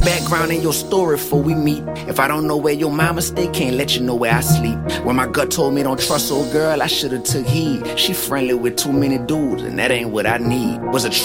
Background in your story before we meet. If I don't know where your mama stay, can't let you know where I sleep. When my gut told me don't trust old girl, I should've took heed. She friendly with too many dudes, and that ain't what I need. Was a